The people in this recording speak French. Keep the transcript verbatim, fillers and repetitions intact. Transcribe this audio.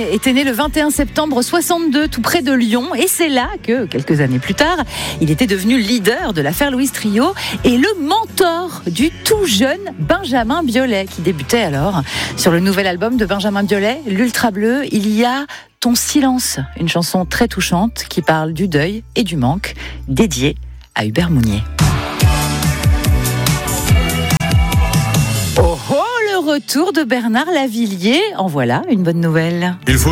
Lavilliers était né le vingt et un septembre soixante-deux, tout près de Lyon. Et c'est là que, quelques années plus tard, il était devenu leader de l'affaire Louise Trio et le mentor du tout jeune Benjamin Biolay, qui débutait alors. Sur le nouvel album de Benjamin Biolay, l'Ultra Bleu, il y a Ton silence, une chanson très touchante qui parle du deuil et du manque, dédiée à Hubert Mounier. Oh oh, le retour de Bernard Lavilliers, en voilà une bonne nouvelle. Il faut